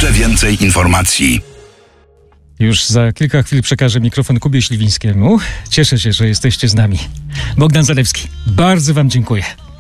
jeszcze więcej informacji. Już za kilka chwil przekażę mikrofon Kubie Śliwińskiemu. Cieszę się, że jesteście z nami. Bogdan Zalewski, bardzo wam dziękuję.